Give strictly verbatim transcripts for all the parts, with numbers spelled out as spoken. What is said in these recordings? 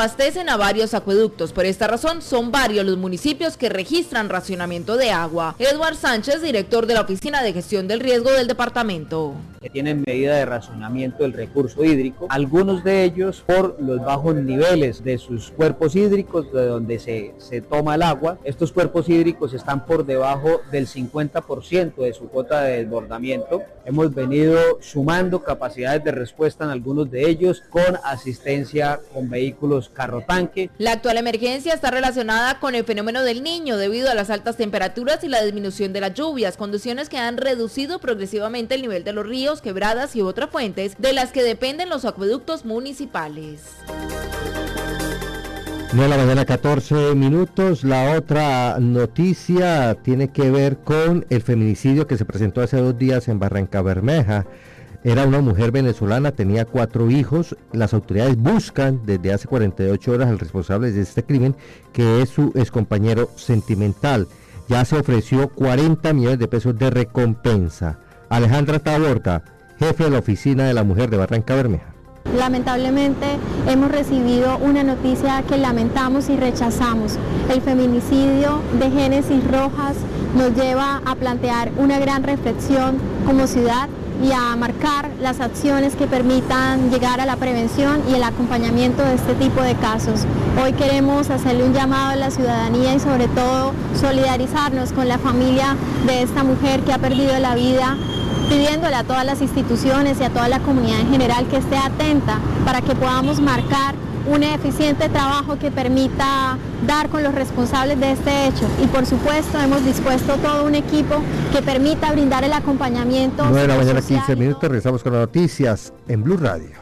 abastecen a varios acueductos. Por esta razón, son varios los municipios que registran racionamiento de agua. Eduard Sánchez, director de la Oficina de Gestión del Riesgo del departamento. Que tienen medida de racionamiento del recurso hídrico, algunos de ellos por los bajos niveles de sus cuerpos hídricos de donde se, se toma el agua. Estos cuerpos hídricos están por debajo del cincuenta por ciento de su cuota de desbordamiento. Hemos venido sumando capacidades de respuesta en algunos de ellos con asistencia con vehículos carro tanque. La actual emergencia está relacionada con el fenómeno del Niño debido a las altas temperaturas y la disminución de las lluvias, condiciones que han reducido progresivamente el nivel de los ríos, quebradas y otras fuentes de las que dependen los acueductos municipales. nueve de la mañana, catorce minutos. La otra noticia tiene que ver con el feminicidio que se presentó hace dos días en Barrancabermeja. Era una mujer venezolana, tenía cuatro hijos. Las autoridades buscan desde hace cuarenta y ocho horas al responsable de este crimen, que es su excompañero sentimental. Ya se ofreció cuarenta millones de pesos de recompensa. Alejandra Taborda, jefe de la Oficina de la Mujer de Barrancabermeja. Lamentablemente hemos recibido una noticia que lamentamos y rechazamos. El feminicidio de Génesis Rojas nos lleva a plantear una gran reflexión como ciudad y a marcar las acciones que permitan llegar a la prevención y el acompañamiento de este tipo de casos. Hoy queremos hacerle un llamado a la ciudadanía y sobre todo solidarizarnos con la familia de esta mujer que ha perdido la vida, pidiéndole a todas las instituciones y a toda la comunidad en general que esté atenta para que podamos marcar un eficiente trabajo que permita dar con los responsables de este hecho. Y por supuesto hemos dispuesto todo un equipo que permita brindar el acompañamiento. nueve de la mañana, quince minutos, regresamos con las noticias en Blue Radio.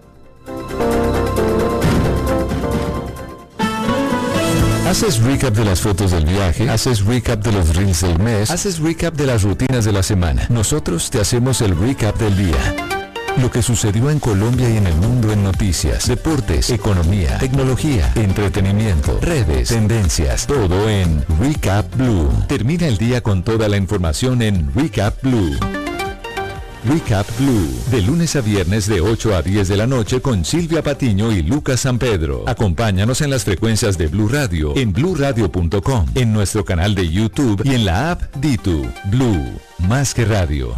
¿Haces recap de las fotos del viaje? ¿Haces recap de los reels del mes? ¿Haces recap de las rutinas de la semana? Nosotros te hacemos el recap del día. Lo que sucedió en Colombia y en el mundo en noticias, deportes, economía, tecnología, entretenimiento, redes, tendencias, todo en Recap Blue. Termina el día con toda la información en Recap Blue. Recap Blue, de lunes a viernes de ocho a diez de la noche con Silvia Patiño y Lucas San Pedro. Acompáñanos en las frecuencias de Blue Radio, en blue radio punto com, en nuestro canal de YouTube y en la app Ditu. Blue, más que radio.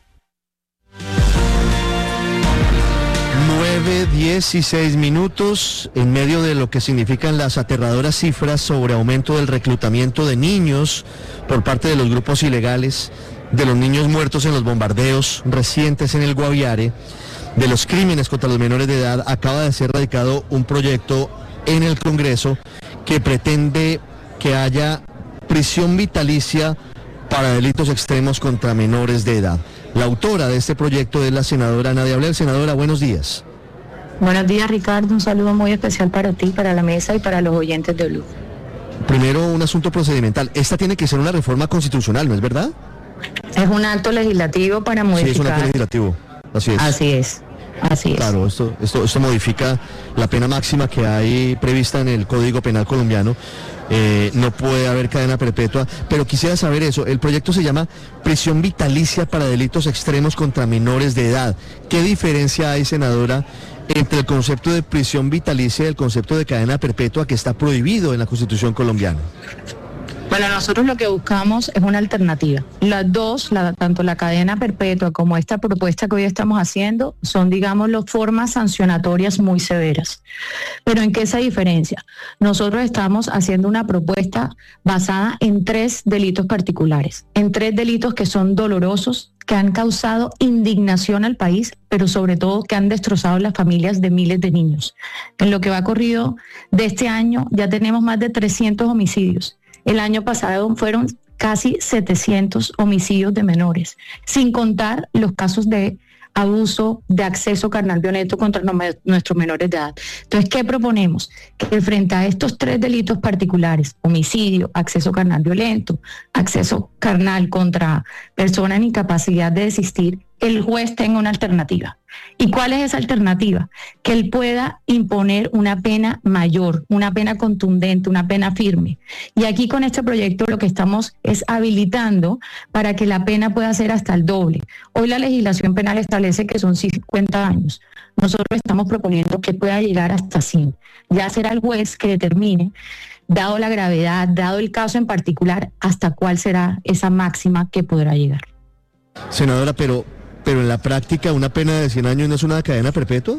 nueve, dieciséis minutos, en medio de lo que significan las aterradoras cifras sobre aumento del reclutamiento de niños por parte de los grupos ilegales, de los niños muertos en los bombardeos recientes en el Guaviare, de los crímenes contra los menores de edad, acaba de ser radicado un proyecto en el Congreso que pretende que haya prisión vitalicia para delitos extremos contra menores de edad. La autora de este proyecto es la senadora Nadia Ablel. Senadora, buenos días. Buenos días, Ricardo. Un saludo muy especial para ti, para la mesa y para los oyentes de Blue. Primero, un asunto procedimental. Esta tiene que ser una reforma constitucional, ¿no es verdad? Es un acto legislativo para modificar. Sí, es un acto legislativo. Así es. Así es. Así es. Claro, esto, esto, esto modifica la pena máxima que hay prevista en el Código Penal colombiano. Eh, no puede haber cadena perpetua, pero quisiera saber eso. El proyecto se llama Prisión Vitalicia para Delitos Extremos contra Menores de Edad. ¿Qué diferencia hay, senadora, entre el concepto de prisión vitalicia y el concepto de cadena perpetua que está prohibido en la Constitución colombiana? Bueno, nosotros lo que buscamos es una alternativa. Las dos, la, tanto la cadena perpetua como esta propuesta que hoy estamos haciendo, son, digamos, las formas sancionatorias muy severas. Pero ¿en qué esa diferencia? Nosotros estamos haciendo una propuesta basada en tres delitos particulares, en tres delitos que son dolorosos, que han causado indignación al país, pero sobre todo que han destrozado las familias de miles de niños. En lo que va corrido de este año ya tenemos más de trescientos homicidios. El año pasado fueron casi setecientos homicidios de menores, sin contar los casos de abuso, de acceso carnal violento contra nuestros menores de edad. Entonces, ¿qué proponemos? Que frente a estos tres delitos particulares, homicidio, acceso carnal violento, acceso carnal contra personas en incapacidad de desistir, el juez tenga una alternativa. ¿Y cuál es esa alternativa? Que él pueda imponer una pena mayor, una pena contundente, una pena firme. Y aquí con este proyecto lo que estamos es habilitando para que la pena pueda ser hasta el doble. Hoy la legislación penal establece que son cincuenta años. Nosotros estamos proponiendo que pueda llegar hasta cien. Ya será el juez que determine, dado la gravedad, dado el caso en particular, hasta cuál será esa máxima que podrá llegar. Senadora, pero, pero en la práctica una pena de cien años no es una cadena perpetua.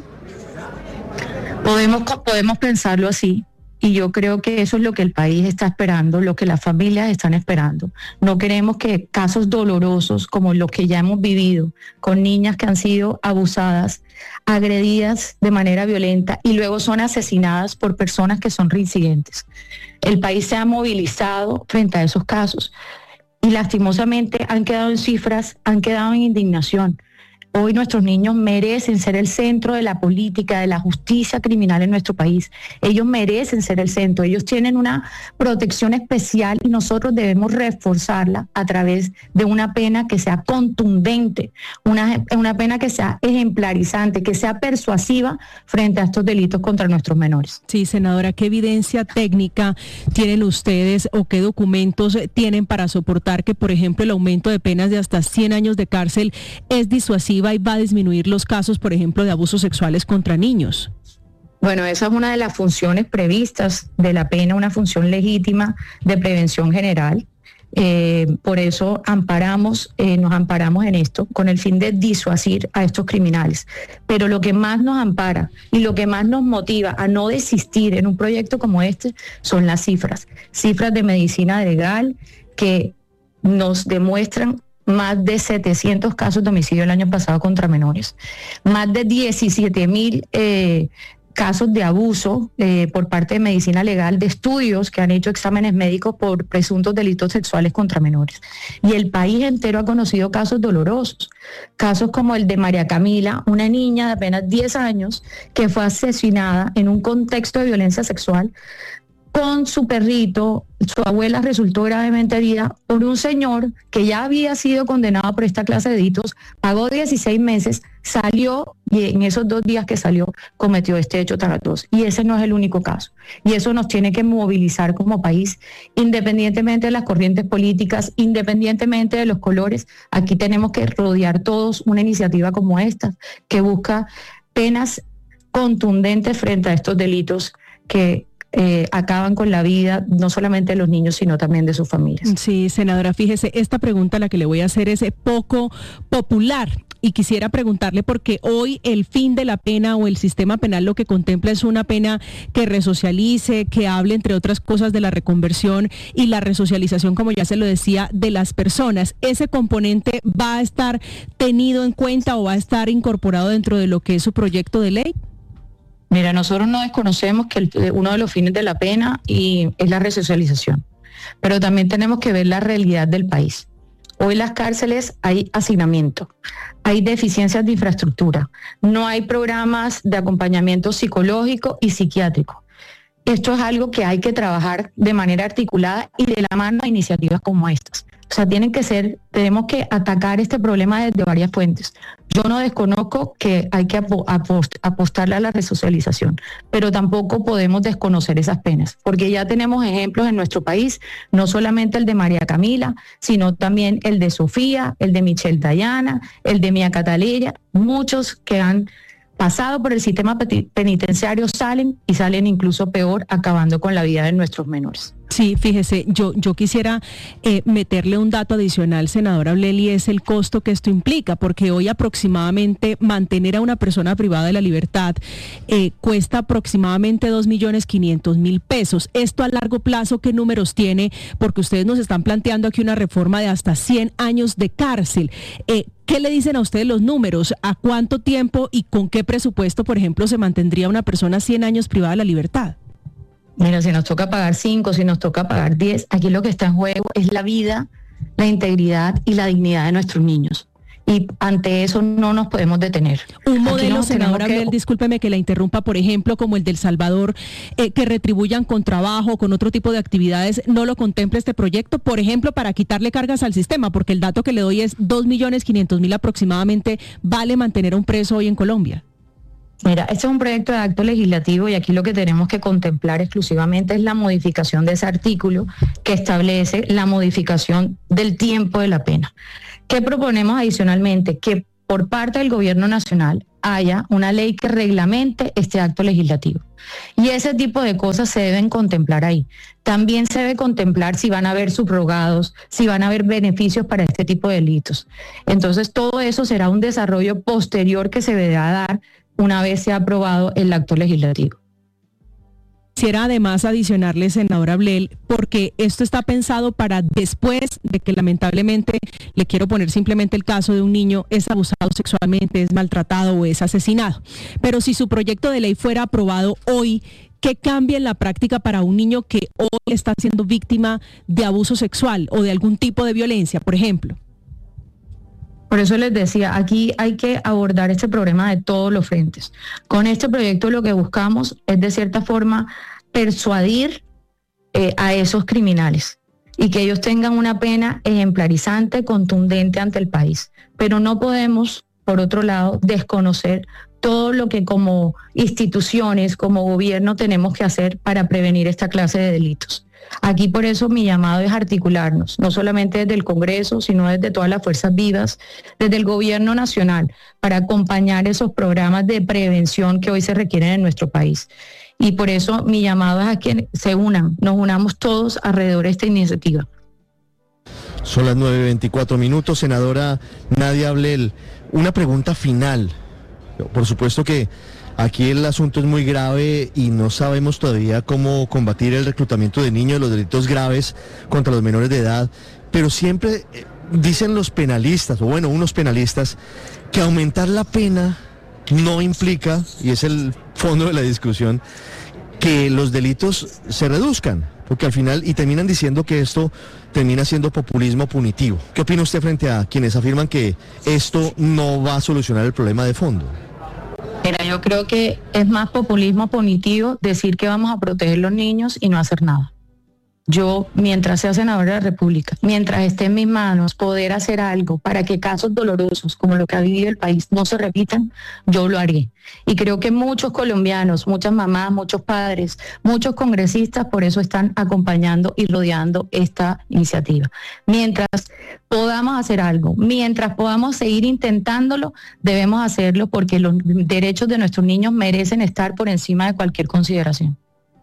Podemos, podemos pensarlo así, y yo creo que eso es lo que el país está esperando, lo que las familias están esperando. No queremos que casos dolorosos como los que ya hemos vivido, con niñas que han sido abusadas, agredidas de manera violenta y luego son asesinadas por personas que son reincidentes. El país se ha movilizado frente a esos casos. Y lastimosamente han quedado en cifras, han quedado en indignación. Hoy nuestros niños merecen ser el centro de la política, de la justicia criminal en nuestro país. Ellos merecen ser el centro, ellos tienen una protección especial y nosotros debemos reforzarla a través de una pena que sea contundente, una, una pena que sea ejemplarizante, que sea persuasiva frente a estos delitos contra nuestros menores. Sí, senadora, ¿qué evidencia técnica tienen ustedes o qué documentos tienen para soportar que, por ejemplo, el aumento de penas de hasta cien años de cárcel es disuasivo y va a disminuir los casos, por ejemplo, de abusos sexuales contra niños? Bueno, esa es una de las funciones previstas de la pena, una función legítima de prevención general. Eh, por eso amparamos, eh, nos amparamos en esto con el fin de disuadir a estos criminales. Pero lo que más nos ampara y lo que más nos motiva a no desistir en un proyecto como este son las cifras. Cifras de medicina legal que nos demuestran más de setecientos casos de homicidio el año pasado contra menores, más de diecisiete mil eh, casos de abuso eh, por parte de medicina legal, de estudios que han hecho exámenes médicos por presuntos delitos sexuales contra menores. Y el país entero ha conocido casos dolorosos, casos como el de María Camila, una niña de apenas diez años que fue asesinada en un contexto de violencia sexual con su perrito. Su abuela resultó gravemente herida por un señor que ya había sido condenado por esta clase de delitos, pagó dieciséis meses, salió y en esos dos días que salió cometió este hecho tan atroz. Y ese no es el único caso. Y eso nos tiene que movilizar como país, independientemente de las corrientes políticas, independientemente de los colores. Aquí tenemos que rodear todos una iniciativa como esta, que busca penas contundentes frente a estos delitos que Eh, acaban con la vida no solamente de los niños, sino también de sus familias. Sí, senadora, fíjese, esta pregunta la que le voy a hacer es poco popular. Y quisiera preguntarle porque hoy el fin de la pena o el sistema penal lo que contempla es una pena que resocialice, que hable entre otras cosas de la reconversión y la resocialización, como ya se lo decía, de las personas. ¿Ese componente va a estar tenido en cuenta o va a estar incorporado dentro de lo que es su proyecto de ley? Mira, nosotros no desconocemos que el, uno de los fines de la pena y es la resocialización, pero también tenemos que ver la realidad del país. Hoy en las cárceles hay hacinamiento, hay deficiencias de infraestructura, no hay programas de acompañamiento psicológico y psiquiátrico. Esto es algo que hay que trabajar de manera articulada y de la mano a iniciativas como estas. O sea, tienen que ser, tenemos que atacar este problema desde varias fuentes. Yo no desconozco que hay que apost- apostarle a la resocialización, pero tampoco podemos desconocer esas penas, porque ya tenemos ejemplos en nuestro país, no solamente el de María Camila, sino también el de Sofía, el de Michelle Dayana, el de Mía Catalina, muchos que han pasado por el sistema penitenciario salen y salen incluso peor, acabando con la vida de nuestros menores. Sí, fíjese, yo, yo quisiera eh, meterle un dato adicional, senadora Blely, es el costo que esto implica, porque hoy aproximadamente mantener a una persona privada de la libertad eh, cuesta aproximadamente dos millones quinientos mil pesos. Esto a largo plazo, ¿qué números tiene? Porque ustedes nos están planteando aquí una reforma de hasta cien años de cárcel. Eh, ¿Qué le dicen a ustedes los números? ¿A cuánto tiempo y con qué presupuesto, por ejemplo, se mantendría una persona cien años privada de la libertad? Mira, si nos toca pagar cinco, si nos toca pagar diez, aquí lo que está en juego es la vida, la integridad y la dignidad de nuestros niños. y ante eso no nos podemos detener. Un modelo, senadora que... Ablel, discúlpeme que la interrumpa, por ejemplo, como el del Salvador, eh, que retribuyan con trabajo, con otro tipo de actividades, ¿no lo contempla este proyecto? Por ejemplo, para quitarle cargas al sistema, porque el dato que le doy es dos millones quinientos mil aproximadamente vale mantener a un preso hoy en Colombia. Mira, este es un proyecto de acto legislativo y aquí lo que tenemos que contemplar exclusivamente es la modificación de ese artículo que establece la modificación del tiempo de la pena. ¿Qué proponemos adicionalmente? Que por parte del gobierno nacional haya una ley que reglamente este acto legislativo. Y ese tipo de cosas se deben contemplar ahí. También se debe contemplar si van a haber subrogados, si van a haber beneficios para este tipo de delitos. Entonces, todo eso será un desarrollo posterior que se deberá dar una vez sea aprobado el acto legislativo. Quisiera además adicionarle, senadora Ablel, porque esto está pensado para después de que lamentablemente, le quiero poner simplemente el caso de un niño, es abusado sexualmente, es maltratado o es asesinado. Pero si su proyecto de ley fuera aprobado hoy, ¿qué cambia en la práctica para un niño que hoy está siendo víctima de abuso sexual o de algún tipo de violencia, por ejemplo? Por eso les decía, aquí hay que abordar este problema de todos los frentes. Con este proyecto lo que buscamos es de cierta forma persuadir eh, a esos criminales y que ellos tengan una pena ejemplarizante, contundente ante el país. Pero no podemos, por otro lado, desconocer todo lo que como instituciones, como gobierno tenemos que hacer para prevenir esta clase de delitos. Aquí por eso mi llamado es articularnos, no solamente desde el Congreso, sino desde todas las fuerzas vivas, desde el gobierno nacional, para acompañar esos programas de prevención que hoy se requieren en nuestro país. Y por eso mi llamado es a que se unan, nos unamos todos alrededor de esta iniciativa. Son las nueve veinticuatro minutos, senadora Nadia Ablel. Una pregunta final. Por supuesto que aquí el asunto es muy grave y no sabemos todavía cómo combatir el reclutamiento de niños, los delitos graves contra los menores de edad, pero siempre dicen los penalistas, o bueno, unos penalistas, que aumentar la pena no implica, y es el fondo de la discusión, que los delitos se reduzcan, porque al final, y terminan diciendo que esto termina siendo populismo punitivo. ¿Qué opina usted frente a quienes afirman que esto no va a solucionar el problema de fondo? Mira, yo creo que es más populismo punitivo decir que vamos a proteger a los niños y no hacer nada. Yo, mientras sea senadora de la República, mientras esté en mis manos poder hacer algo para que casos dolorosos como lo que ha vivido el país no se repitan, yo lo haré. Y creo que muchos colombianos, muchas mamás, muchos padres, muchos congresistas por eso están acompañando y rodeando esta iniciativa. Mientras podamos hacer algo, mientras podamos seguir intentándolo, debemos hacerlo porque los derechos de nuestros niños merecen estar por encima de cualquier consideración.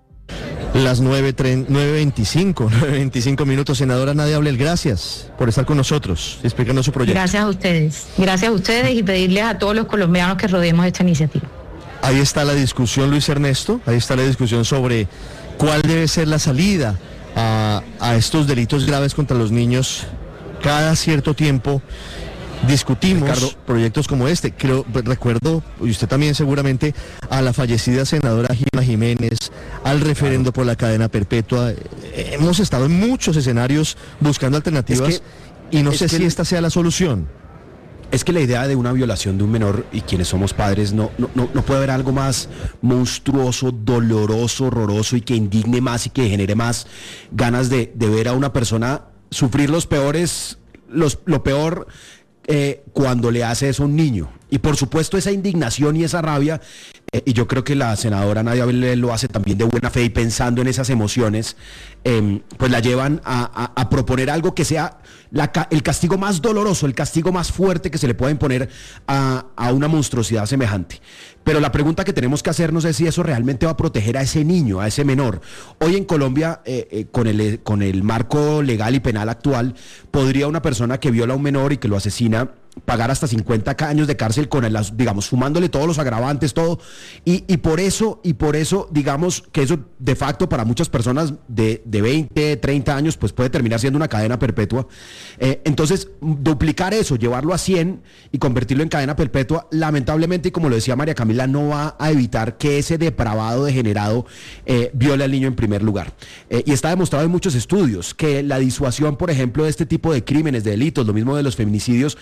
Las nueve veinticinco minutos, senadora Nadia Ablel, gracias por estar con nosotros y explicarnos su proyecto. Gracias a ustedes, gracias a ustedes y pedirles a todos los colombianos que rodeemos esta iniciativa. Ahí está la discusión, Luis Ernesto, ahí está la discusión sobre cuál debe ser la salida a, a estos delitos graves contra los niños. Cada cierto tiempo discutimos Ricardo, proyectos como este. Creo, recuerdo, y usted también seguramente, a la fallecida senadora Gilma Jiménez, al referendo por la cadena perpetua. Hemos estado en muchos escenarios buscando alternativas es que, y no sé si esta sea la solución. Es que la idea de una violación de un menor, y quienes somos padres, no, no, no, no puede haber algo más monstruoso, doloroso, horroroso y que indigne más y que genere más ganas de, de ver a una persona sufrir los peores, los, lo peor eh, cuando le hace eso a un niño. Y por supuesto esa indignación y esa rabia, eh, y yo creo que la senadora Nadia Ablel lo hace también de buena fe y pensando en esas emociones, eh, pues la llevan a, a, a proponer algo que sea la, el castigo más doloroso, el castigo más fuerte que se le pueda imponer a, a una monstruosidad semejante. Pero la pregunta que tenemos que hacernos es si eso realmente va a proteger a ese niño, a ese menor. Hoy en Colombia, eh, eh, con, el, con el marco legal y penal actual, podría una persona que viola a un menor y que lo asesina pagar hasta cincuenta años de cárcel con el, digamos, sumándole todos los agravantes, todo, y, y por eso, y por eso, digamos, que eso de facto para muchas personas de, de veinte, treinta años, pues puede terminar siendo una cadena perpetua. Eh, entonces, duplicar eso, llevarlo a cien y convertirlo en cadena perpetua, lamentablemente, y como lo decía María Camila, no va a evitar que ese depravado degenerado eh, viole al niño en primer lugar. Eh, y está demostrado en muchos estudios que la disuasión, por ejemplo, de este tipo de crímenes, de delitos, lo mismo de los feminicidios, no se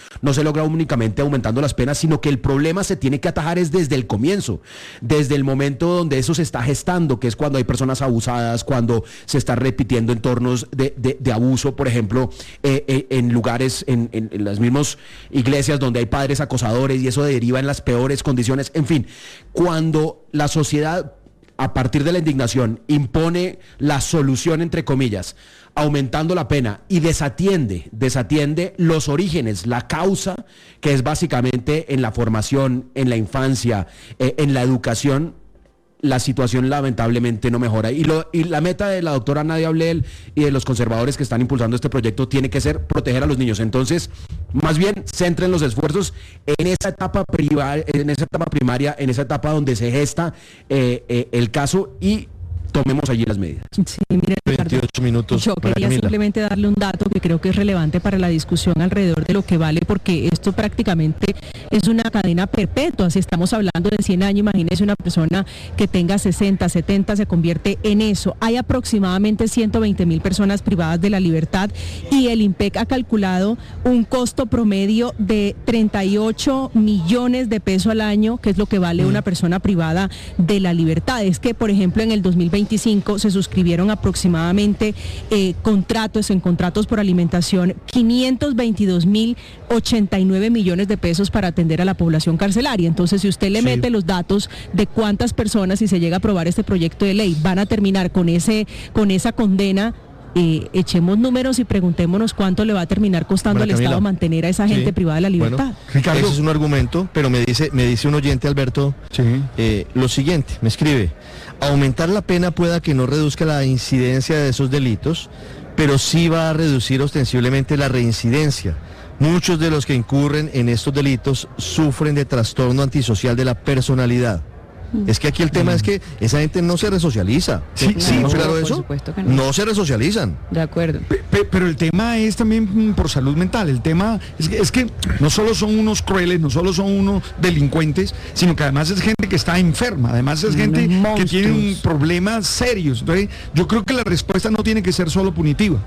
logra únicamente aumentando las penas, sino que el problema se tiene que atajar es desde el comienzo, desde el momento donde eso se está gestando, que es cuando hay personas abusadas, cuando se está repitiendo entornos de, de, de abuso, por ejemplo, eh, eh, en lugares, en, en, en las mismas iglesias donde hay padres acosadores y eso deriva en las peores condiciones. En fin, cuando la sociedad, a partir de la indignación, impone la solución, entre comillas, aumentando la pena y desatiende, desatiende los orígenes, la causa, que es básicamente en la formación, en la infancia, eh, en la educación, la situación lamentablemente no mejora. Y, lo, y la meta de la doctora Nadia Ablel y de los conservadores que están impulsando este proyecto tiene que ser proteger a los niños. Entonces, más bien, centren los esfuerzos en esa etapa primaria, en esa etapa primaria, en esa etapa donde se gesta eh, eh, el caso, y tomemos allí las medidas. Sí, mire, Ricardo, veintiocho minutos. yo quería simplemente darle un dato que creo que es relevante para la discusión alrededor de lo que vale, porque esto prácticamente es una cadena perpetua. Si estamos hablando de cien años, imagínese una persona que tenga sesenta, setenta, se convierte en eso. Hay aproximadamente ciento veinte mil personas privadas de la libertad y el IMPEC ha calculado un costo promedio de treinta y ocho millones de pesos al año, que es lo que vale una persona privada de la libertad. Es que, por ejemplo, en el dos mil veinticinco se suscribieron aproximadamente eh, contratos, en contratos por alimentación, quinientos veintidós mil ochenta y nueve millones de pesos para atender a la población carcelaria. Entonces, si usted le sí. mete los datos de cuántas personas, si se llega a aprobar este proyecto de ley, van a terminar con ese, con esa condena, eh, echemos números y preguntémonos cuánto le va a terminar costando al Estado mantener a esa gente sí. privada de la libertad. Bueno, Ricardo, ese es un argumento, pero me dice, me dice un oyente, Alberto, sí. eh, lo siguiente, me escribe: aumentar la pena pueda que no reduzca la incidencia de esos delitos, pero sí va a reducir ostensiblemente la reincidencia. Muchos de los que incurren en estos delitos sufren de trastorno antisocial de la personalidad. Mm. Es que aquí el tema mm. es que esa gente no se resocializa. Sí, no, sí, ¿no por claro eso? supuesto que no. No se resocializan. De acuerdo. Pe, pe, pero el tema es también por salud mental. El tema es que, es que no solo son unos crueles, no solo son unos delincuentes, sino que además es gente que está enferma, además es gente que tiene problemas serios. Entonces, yo creo que la respuesta no tiene que ser solo punitiva.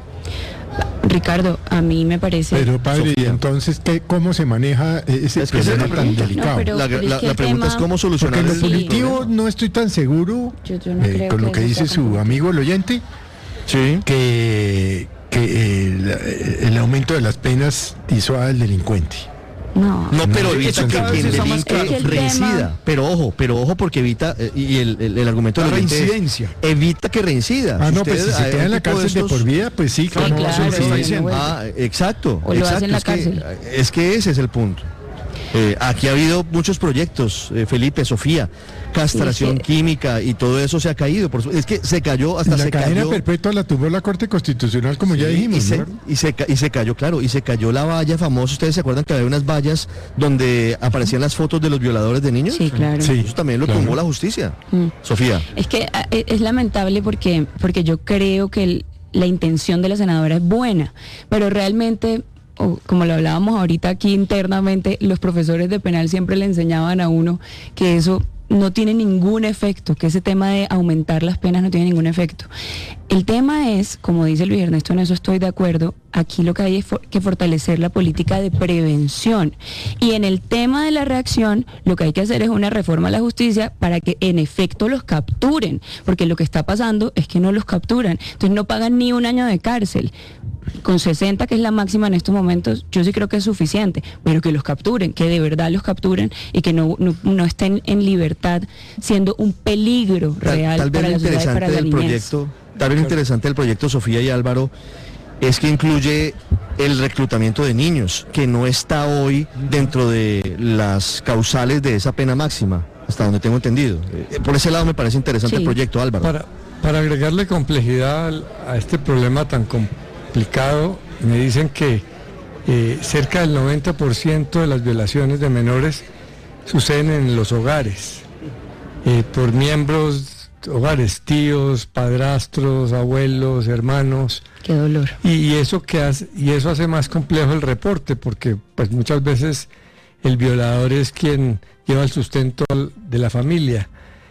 Ricardo, a mí me parece... Pero padre, ¿y entonces qué, cómo se maneja ese es que problema tan delicado? No, pero, la pero la, es que la pregunta tema... es cómo solucionar Porque el lo punitivo no estoy tan seguro yo, yo no eh, con lo que, que dice su amigo el oyente, sí. que, que el, el aumento de las penas disuada al delincuente. No, no, pero no, evita que quien delinque reincida. Tema... Pero ojo, pero ojo porque evita, eh, y el, el, el argumento de la reincidencia. Evita que reincida. Ah, si no, pues si se queda en la cárcel de, estos... de por vida, pues sí, claro, como claro, se está diciendo. Ah, exacto. O exacto, lo hace en la es cárcel. Que, es que ese es el punto. Eh, aquí ha habido muchos proyectos, eh, Felipe, Sofía, castración sí, sí. química y todo eso se ha caído. Por su, es que se cayó, hasta la se cayó. La cadena perpetua la tuvo la Corte Constitucional, como sí, ya dijimos. Y se, ¿no? y, se, y se cayó, claro, y se cayó la valla famosa. ¿Ustedes se acuerdan que había unas vallas donde aparecían las fotos de los violadores de niños? Sí, claro. Sí, eso también lo claro. tumbó la justicia. Mm. Sofía. Es que es lamentable porque, porque yo creo que el, la intención de la senadora es buena, pero realmente... O, como lo hablábamos ahorita aquí internamente, los profesores de penal siempre le enseñaban a uno que eso no tiene ningún efecto, que ese tema de aumentar las penas no tiene ningún efecto. El tema es, como dice Luis Ernesto, en eso estoy de acuerdo, aquí lo que hay es for- que fortalecer la política de prevención. Y en el tema de la reacción, lo que hay que hacer es una reforma a la justicia para que en efecto los capturen, porque lo que está pasando es que no los capturan, entonces no pagan ni un año de cárcel. Con sesenta, que es la máxima en estos momentos, yo sí creo que es suficiente, pero que los capturen, que de verdad los capturen y que no, no, no estén en libertad siendo un peligro real tal, tal para la sociedad y para la niñez. Proyecto, tal vez interesante el proyecto, Sofía y Álvaro, es que incluye el reclutamiento de niños, que no está hoy dentro de las causales de esa pena máxima, hasta donde tengo entendido. Por ese lado me parece interesante sí. el proyecto, Álvaro. Para, para agregarle complejidad a este problema tan complicado, me dicen que eh, cerca del noventa por ciento de las violaciones de menores suceden en los hogares, eh, por miembros, hogares, tíos, padrastros, abuelos, hermanos. Qué dolor. Y, y eso que hace, y eso hace más complejo el reporte, porque pues muchas veces el violador es quien lleva el sustento de la familia.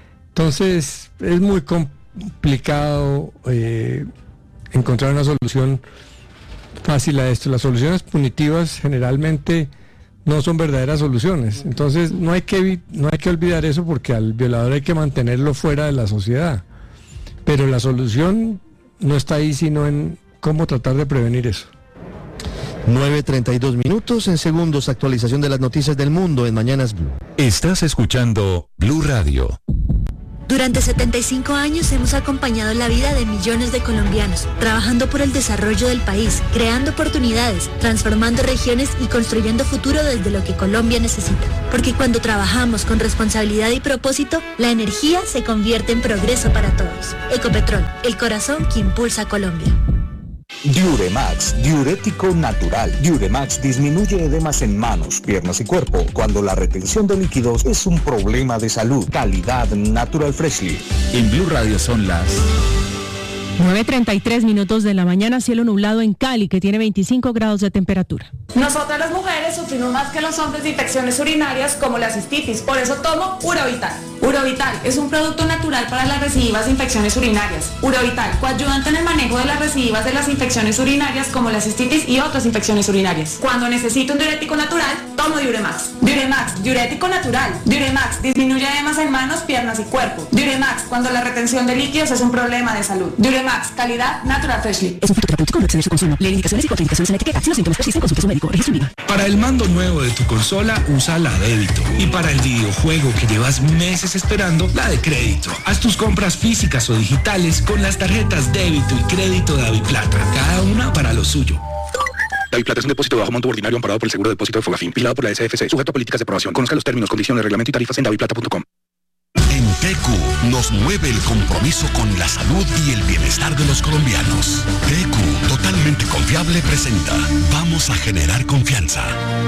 Entonces es muy complicado eh, encontrar una solución fácil a esto. Las soluciones punitivas generalmente no son verdaderas soluciones. Entonces no hay que no hay que olvidar eso, porque al violador hay que mantenerlo fuera de la sociedad. Pero la solución no está ahí, sino en cómo tratar de prevenir eso. nueve treinta y dos minutos, en segundos actualización de las noticias del mundo en Mañanas Blue. Estás escuchando Blue Radio. Durante setenta y cinco años hemos acompañado la vida de millones de colombianos, trabajando por el desarrollo del país, creando oportunidades, transformando regiones y construyendo futuro desde lo que Colombia necesita. Porque cuando trabajamos con responsabilidad y propósito, la energía se convierte en progreso para todos. Ecopetrol, el corazón que impulsa a Colombia. Diuremax, diurético natural. Diuremax disminuye edemas en manos, piernas y cuerpo cuando la retención de líquidos es un problema de salud. Calidad Natural Freshly. En Blue Radio son las nueve treinta y tres minutos de la mañana, cielo nublado en Cali, que tiene veinticinco grados de temperatura. Nosotras las mujeres sufrimos más que los hombres de infecciones urinarias como la cistitis, por eso tomo Urovital. Urovital es un producto natural para las recidivas de infecciones urinarias. Urovital, coayudante en el manejo de las recidivas de las infecciones urinarias como la cistitis y otras infecciones urinarias. Cuando necesito un diurético natural, tomo Diuremax. Diuremax, diurético natural. Diuremax disminuye edemas en manos, piernas y cuerpo. Diuremax, cuando la retención de líquidos es un problema de salud. Diuremax, calidad Natural Freshly. Es un fitoterapéutico, no exceder su consumo. Lee indicaciones y contraindicaciones en la etiqueta. Si los síntomas persisten, consulte a su médico. Registro I V A. Para el mando nuevo de tu consola, usa la débito. Y para el videojuego que llevas meses esperando, la de crédito. Haz tus compras físicas o digitales con las tarjetas débito y crédito de Daviplata. Cada una para lo suyo. Daviplata es un depósito de bajo monto ordinario amparado por el Seguro de Depósito de Fogafín, vigilado por la S F C, sujeto a políticas de aprobación. Conozca los términos, condiciones, reglamento y tarifas en daviplata punto com. En T Q nos mueve el compromiso con la salud y el bienestar de los colombianos. T Q, totalmente confiable, presenta Vamos a generar confianza.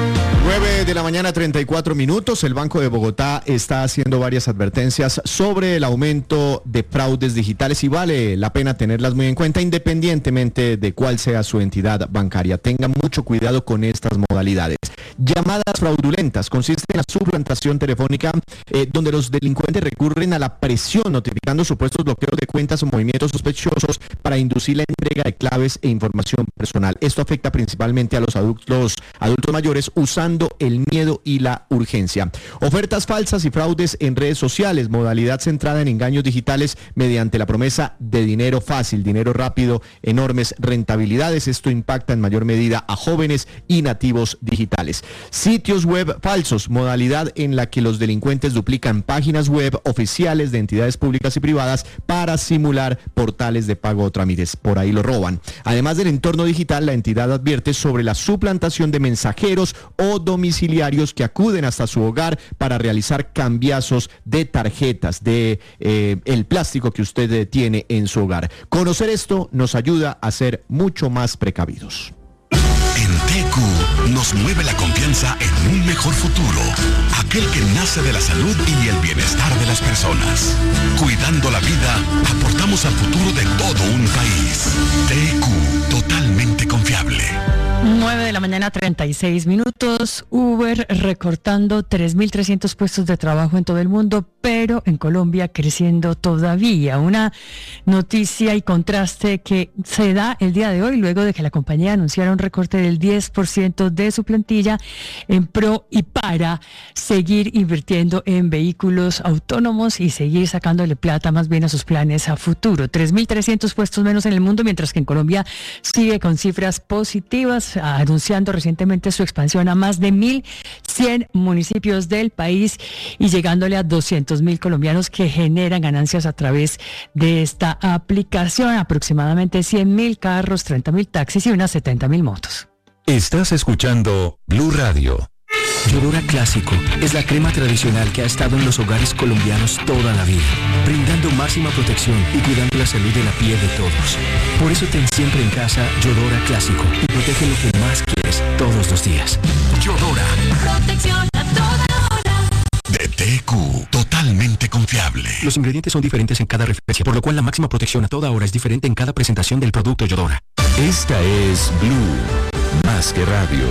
nueve de la mañana, treinta y cuatro minutos. El Banco de Bogotá está haciendo varias advertencias sobre el aumento de fraudes digitales y vale la pena tenerlas muy en cuenta independientemente de cuál sea su entidad bancaria. Tengan mucho cuidado con estas modalidades. Llamadas fraudulentas consiste en la suplantación telefónica eh, donde los delincuentes recurren a la presión notificando supuestos bloqueos de cuentas o movimientos sospechosos para inducir la entrega de claves e información personal. Esto afecta principalmente a los adultos, adultos mayores usando el miedo y la urgencia. Ofertas falsas y fraudes en redes sociales, modalidad centrada en engaños digitales mediante la promesa de dinero fácil, dinero rápido, enormes rentabilidades. Esto impacta en mayor medida a jóvenes y nativos digitales. Sitios web falsos, modalidad en la que los delincuentes duplican páginas web oficiales de entidades públicas y privadas para simular portales de pago o trámites. Por ahí lo roban. Además del entorno digital, la entidad advierte sobre la suplantación de mensajeros o domiciliarios que acuden hasta su hogar para realizar cambiazos de tarjetas, de eh, el plástico que usted eh, tiene en su hogar. Conocer esto nos ayuda a ser mucho más precavidos. En T Q nos mueve la confianza en un mejor futuro, aquel que nace de la salud y el bienestar de las personas. Cuidando la vida, aportamos al futuro de todo un país. T Q, totalmente confiable. nueve de la mañana, treinta y seis minutos. Uber recortando tres mil trescientos puestos de trabajo en todo el mundo, pero en Colombia creciendo todavía. Una noticia y contraste que se da el día de hoy luego de que la compañía anunciara un recorte del diez por ciento de su plantilla en pro y para seguir invirtiendo en vehículos autónomos y seguir sacándole plata más bien a sus planes a futuro. tres mil trescientos puestos menos en el mundo, mientras que en Colombia sigue con cifras positivas, anunciando recientemente su expansión a más de mil cien municipios del país y llegándole a doscientos mil colombianos que generan ganancias a través de esta aplicación, aproximadamente cien mil carros, treinta mil taxis y unas setenta mil motos. Estás escuchando Blue Radio. Yodora Clásico es la crema tradicional que ha estado en los hogares colombianos toda la vida, brindando máxima protección y cuidando la salud de la piel de todos. Por eso ten siempre en casa Yodora Clásico y protege lo que más quieres todos los días. Yodora. Protección a toda hora. De T Q, totalmente confiable. Los ingredientes son diferentes en cada referencia, por lo cual la máxima protección a toda hora es diferente en cada presentación del producto Yodora. Esta es Blue, más que radio.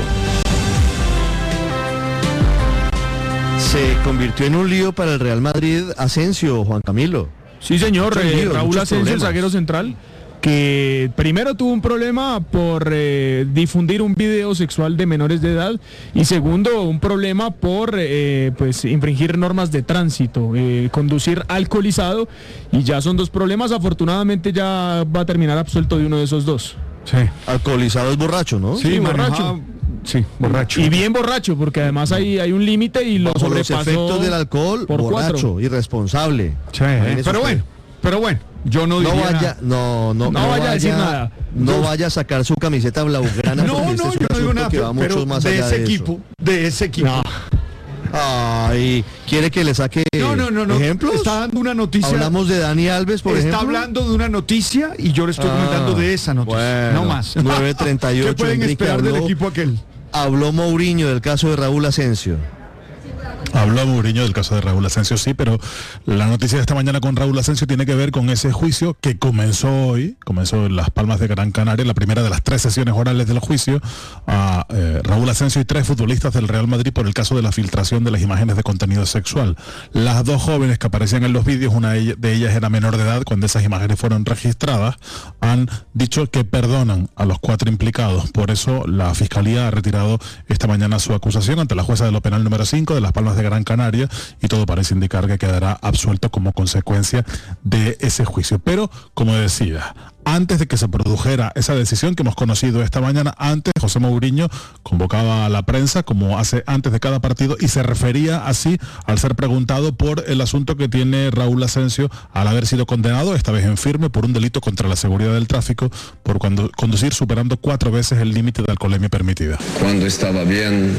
Se convirtió en un lío para el Real Madrid Asensio, Juan Camilo. Sí, señor, eh, lío, Raúl Asensio, problemas. el zaguero central, que primero tuvo un problema por eh, difundir un video sexual de menores de edad y segundo un problema por eh, pues infringir normas de tránsito, eh, conducir alcoholizado, y ya son dos problemas. Afortunadamente ya va a terminar absuelto de uno de esos dos. Sí. Alcoholizado es borracho, ¿no? Sí, sí, borracho. Sí, borracho. Y bien borracho, porque además hay, hay un límite y lo Bajo sobrepasó. los efectos del alcohol, por borracho, cuatro. irresponsable. Sí, eh, pero bueno, pero bueno, yo no diría no vaya, nada. no, no, no, no vaya a decir nada. No Yo... vaya a sacar su camiseta blaugrana. No, porque no, este es yo un no digo asunto nada, que va pero, mucho pero más de allá ese de equipo, eso. de ese equipo. No. Ay, ¿quiere que le saque no, no, no, no. ejemplos? Está dando una noticia. Hablamos de Dani Alves, por está ejemplo. Está hablando de una noticia y yo le estoy ah, comentando de esa noticia. Bueno, no más. nueve treinta y ocho. ¿Qué pueden Enrique esperar habló, del equipo aquel? Habló Mourinho del caso de Raúl Asensio. Habló Mourinho del caso de Raúl Asensio, sí, pero la noticia de esta mañana con Raúl Asensio tiene que ver con ese juicio que comenzó hoy, comenzó en Las Palmas de Gran Canaria, la primera de las tres sesiones orales del juicio a eh, Raúl Asensio y tres futbolistas del Real Madrid por el caso de la filtración de las imágenes de contenido sexual. Las dos jóvenes que aparecían en los vídeos, una de ellas era menor de edad cuando esas imágenes fueron registradas, han dicho que perdonan a los cuatro implicados. Por eso la Fiscalía ha retirado esta mañana su acusación ante la jueza de lo penal número cinco de Las Palmas de Gran Canaria, y todo parece indicar que quedará absuelto como consecuencia de ese juicio. Pero, como decía, antes de que se produjera esa decisión que hemos conocido esta mañana, antes José Mourinho convocaba a la prensa como hace antes de cada partido y se refería así al ser preguntado por el asunto que tiene Raúl Asensio al haber sido condenado, esta vez en firme, por un delito contra la seguridad del tráfico por cuando, conducir superando cuatro veces el límite de alcoholemia permitida. Cuando estaba bien,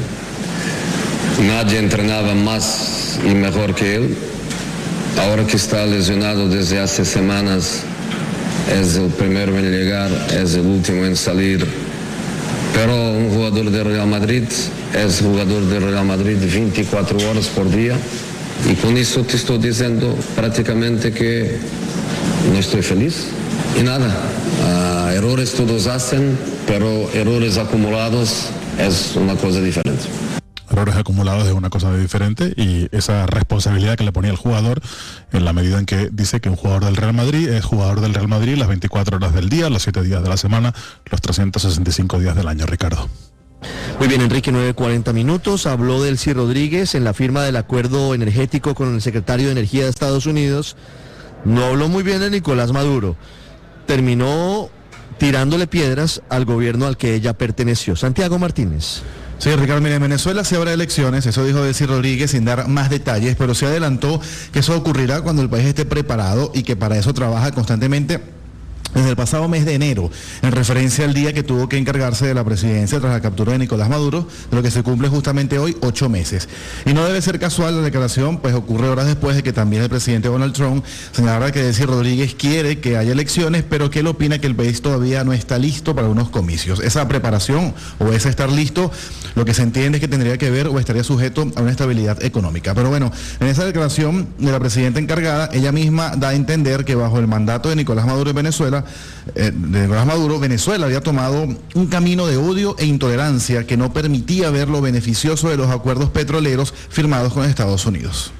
nadie entrenaba más y mejor que él. Ahora que está lesionado desde hace semanas, es el primero en llegar, es el último en salir. Pero un jugador de Real Madrid es jugador de Real Madrid veinticuatro horas por día. Y con eso te estoy diciendo prácticamente que no estoy feliz. Y nada, uh, errores todos hacen, pero errores acumulados es una cosa diferente. Errores acumulados es una cosa diferente, y esa responsabilidad que le ponía el jugador en la medida en que dice que un jugador del Real Madrid es jugador del Real Madrid las veinticuatro horas del día, los siete días de la semana, los trescientos sesenta y cinco días del año. Ricardo. Muy bien, Enrique, nueve cuarenta minutos. Habló Delcy Rodríguez en la firma del acuerdo energético con el secretario de Energía de Estados Unidos. No habló muy bien de Nicolás Maduro. Terminó tirándole piedras al gobierno al que ella perteneció. Santiago Martínez. Sí, Ricardo, mire, en Venezuela se habrá elecciones, eso dijo Delcy Rodríguez sin dar más detalles, pero se adelantó que eso ocurrirá cuando el país esté preparado y que para eso trabaja constantemente desde el pasado mes de enero, en referencia al día que tuvo que encargarse de la presidencia tras la captura de Nicolás Maduro, de lo que se cumple justamente hoy, ocho meses. Y no debe ser casual la declaración, pues ocurre horas después de que también el presidente Donald Trump señalara que Delcy Rodríguez quiere que haya elecciones, pero que él opina que el país todavía no está listo para unos comicios. Esa preparación o ese estar listo, lo que se entiende es que tendría que ver o estaría sujeto a una estabilidad económica. Pero bueno, en esa declaración de la presidenta encargada, ella misma da a entender que bajo el mandato de Nicolás Maduro en Venezuela, Eh, de Nicolás Maduro, Venezuela había tomado un camino de odio e intolerancia que no permitía ver lo beneficioso de los acuerdos petroleros firmados con Estados Unidos.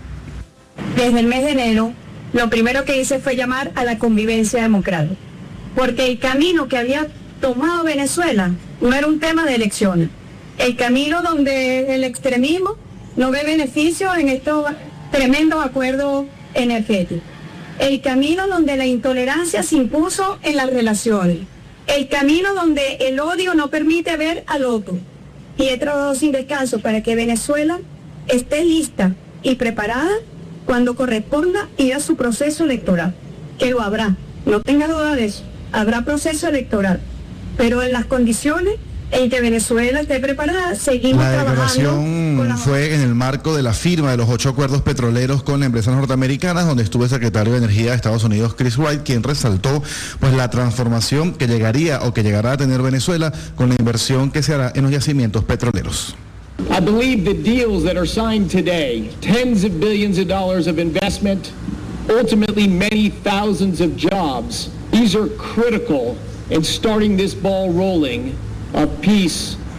Desde el mes de enero, lo primero que hice fue llamar a la convivencia democrática, porque el camino que había tomado Venezuela no era un tema de elecciones, el camino donde el extremismo no ve beneficio en estos tremendos acuerdos energéticos. El camino donde la intolerancia se impuso en las relaciones, el camino donde el odio no permite ver al otro. Y he trabajado sin descanso para que Venezuela esté lista y preparada cuando corresponda ir a su proceso electoral, que lo habrá, no tenga duda de eso, habrá proceso electoral, pero en las condiciones en que Venezuela esté preparada, seguimos trabajando. La declaración fue en el marco de la firma de los ocho acuerdos petroleros con empresas norteamericanas, donde estuvo el secretario de Energía de Estados Unidos, Chris Wright, quien resaltó pues la transformación que llegaría o que llegará a tener Venezuela con la inversión que se hará en los yacimientos petroleros. I believe the deals that are signed today, tens of billions of dollars of investment, ultimately many thousands of jobs, these are critical in starting this ball rolling of peace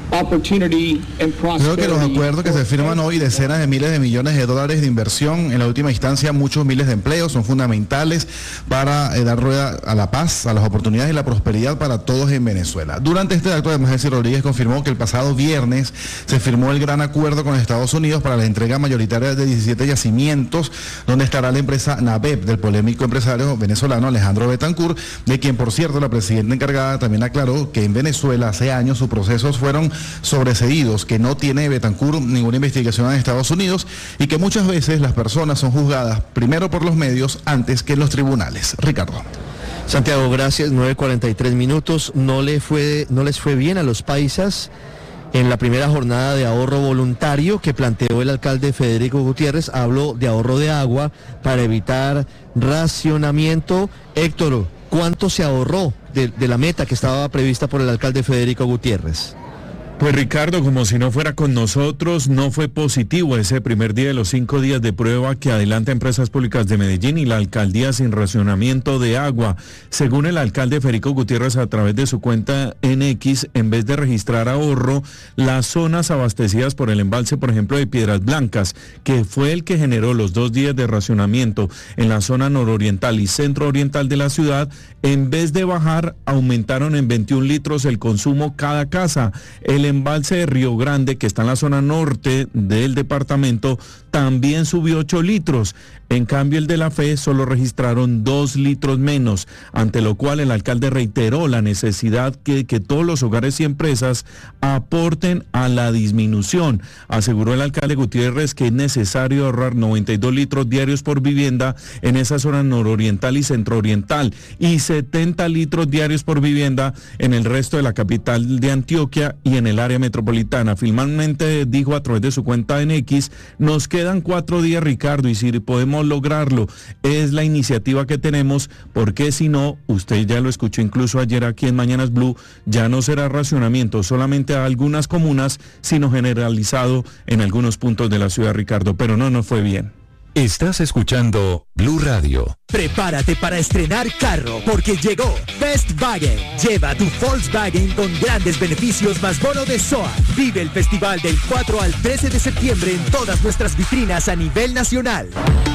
opportunity and prosperity. Creo que los acuerdos que se firman hoy, decenas de miles de millones de dólares de inversión, en la última instancia muchos miles de empleos, son fundamentales para eh, dar rueda a la paz, a las oportunidades y la prosperidad para todos en Venezuela. Durante este acto, además, Delcy Rodríguez confirmó que el pasado viernes se firmó el gran acuerdo con Estados Unidos para la entrega mayoritaria de diecisiete yacimientos, donde estará la empresa NABEP del polémico empresario venezolano Alejandro Betancourt, de quien, por cierto, la presidenta encargada también aclaró que en Venezuela hace años sus procesos fueron sobreseídos, que no tiene Betancourt ninguna investigación en Estados Unidos y que muchas veces las personas son juzgadas primero por los medios antes que en los tribunales. Ricardo. Santiago, gracias. nueve cuarenta y tres minutos. No le fue, no les fue bien a los paisas en la primera jornada de ahorro voluntario que planteó el alcalde Federico Gutiérrez. Habló de ahorro de agua para evitar racionamiento. Héctor, ¿cuánto se ahorró de, de la meta que estaba prevista por el alcalde Federico Gutiérrez? Pues Ricardo, como si no fuera con nosotros, no fue positivo ese primer día de los cinco días de prueba que adelanta Empresas Públicas de Medellín y la alcaldía sin racionamiento de agua. Según el alcalde Federico Gutiérrez, a través de su cuenta en X, en vez de registrar ahorro, las zonas abastecidas por el embalse, por ejemplo, de Piedras Blancas, que fue el que generó los dos días de racionamiento en la zona nororiental y centro-oriental de la ciudad, en vez de bajar, aumentaron en veintiún litros el consumo cada casa. El embalse de Río Grande, que está en la zona norte del departamento, también subió ocho litros. En cambio, el de la Fe solo registraron dos litros menos, ante lo cual el alcalde reiteró la necesidad que, que todos los hogares y empresas aporten a la disminución. Aseguró el alcalde Gutiérrez que es necesario ahorrar noventa y dos litros diarios por vivienda en esa zona nororiental y centrooriental y setenta litros diarios por vivienda en el resto de la capital de Antioquia y en el área metropolitana. Finalmente dijo a través de su cuenta en X, nos quedan cuatro días, Ricardo, y si podemos lograrlo, es la iniciativa que tenemos, porque si no, usted ya lo escuchó incluso ayer aquí en Mañanas Blue, ya no será racionamiento solamente a algunas comunas, sino generalizado en algunos puntos de la ciudad, Ricardo, pero no nos fue bien. Estás escuchando Blue Radio. Prepárate para estrenar carro, porque llegó Festwagen. Lleva tu Volkswagen con grandes beneficios más bono de S O A. Vive el festival del cuatro al trece de septiembre en todas nuestras vitrinas a nivel nacional.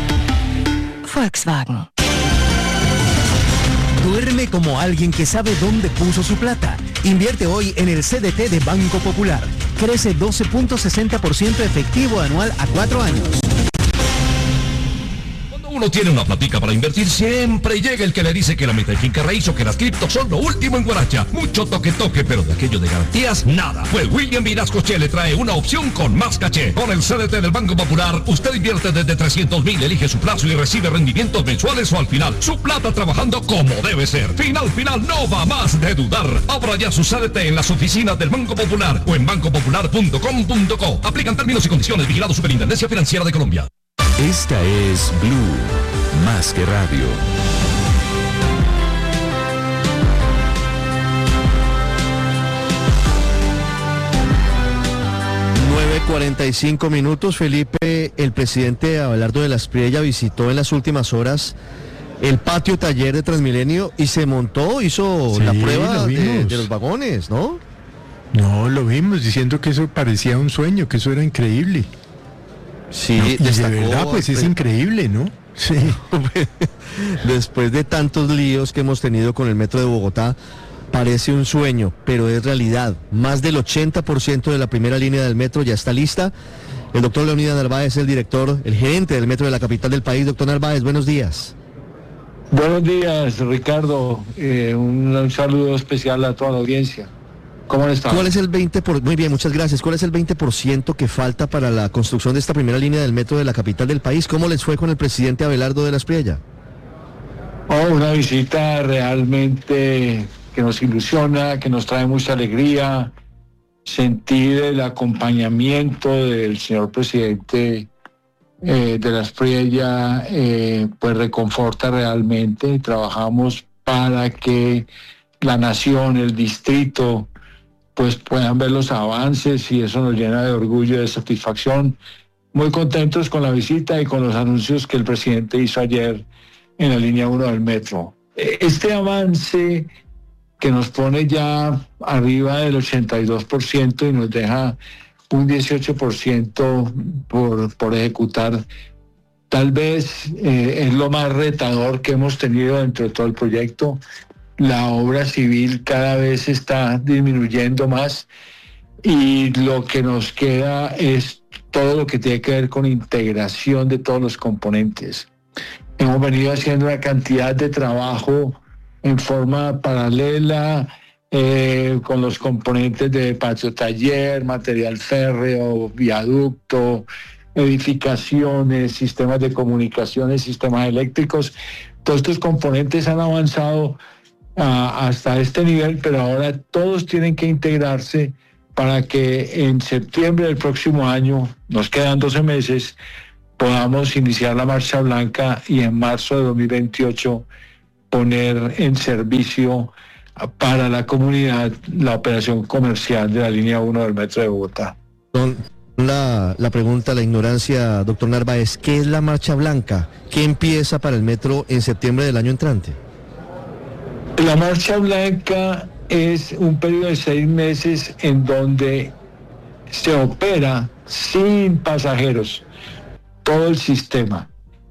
Volkswagen. Duerme como alguien que sabe dónde puso su plata. Invierte hoy en el C D T de Banco Popular. Crece doce punto sesenta por ciento efectivo anual a cuatro años. Uno tiene una platica para invertir, siempre llega el que le dice que la meta de finca raíz o que las criptos son lo último en Guaracha. Mucho toque toque, pero de aquello de garantías, nada. Pues William Vinascoche le trae una opción con más caché. Con el C D T del Banco Popular, usted invierte desde trescientos mil, elige su plazo y recibe rendimientos mensuales o al final. Su plata trabajando como debe ser. Final, final, no va más de dudar. Abra ya su C D T en las oficinas del Banco Popular o en banco popular punto com punto co. Aplican términos y condiciones. Vigilado Superintendencia Financiera de Colombia. Esta es Blue, más que radio. nueve cuarenta y cinco minutos, Felipe. El presidente Abelardo de la Espriella visitó en las últimas horas el patio taller de Transmilenio y se montó, hizo sí, la prueba de, de los vagones, ¿no? No, lo vimos, diciendo que eso parecía un sueño, que eso era increíble. Sí, no, y destacó, de verdad, pues es increíble, ¿no? Sí. Después de tantos líos que hemos tenido con el metro de Bogotá, parece un sueño, pero es realidad. Más del ochenta por ciento de la primera línea del metro ya está lista. El doctor Leonidas Narváez es el director, el gerente del metro de la capital del país. Doctor Narváez, buenos días. Buenos días, Ricardo. Eh, un, un saludo especial a toda la audiencia. ¿Cómo han estado? ¿Cuál es el veinte por ciento? Muy bien, muchas gracias. ¿Cuál es el veinte por ciento que falta para la construcción de esta primera línea del metro de la capital del país? ¿Cómo les fue con el presidente Abelardo de la Espriella? Oh, una visita realmente que nos ilusiona, que nos trae mucha alegría. Sentir el acompañamiento del señor presidente eh, de la Espriella, eh, pues reconforta realmente. Trabajamos para que la nación, el distrito, pues puedan ver los avances y eso nos llena de orgullo y de satisfacción. Muy contentos con la visita y con los anuncios que el presidente hizo ayer en la línea uno del metro. Este avance que nos pone ya arriba del ochenta y dos por ciento y nos deja un dieciocho por ciento por, por ejecutar. Tal vez eh, es lo más retador que hemos tenido dentro de todo el proyecto. La obra civil cada vez está disminuyendo más y lo que nos queda es todo lo que tiene que ver con integración de todos los componentes. Hemos venido haciendo una cantidad de trabajo en forma paralela, eh, con los componentes de patio taller, material férreo, viaducto, edificaciones, sistemas de comunicaciones, sistemas eléctricos. Todos estos componentes han avanzado uh, hasta este nivel, pero ahora todos tienen que integrarse para que en septiembre del próximo año, nos quedan doce meses, podamos iniciar la Marcha Blanca y en marzo de dos mil veintiocho poner en servicio para la comunidad la operación comercial de la línea uno del Metro de Bogotá. La, la pregunta, la ignorancia, doctor Narváez, ¿qué es la Marcha Blanca? ¿Qué empieza para el metro en septiembre del año entrante? La Marcha Blanca es un periodo de seis meses en donde se opera sin pasajeros todo el sistema.